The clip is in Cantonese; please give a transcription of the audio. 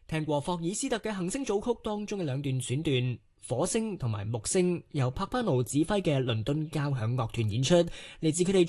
聽過霍爾斯特嘅行星組曲當中嘅兩段選段，火星同埋木星由帕巴奴指揮嘅倫敦交響樂團演出，嚟自佢哋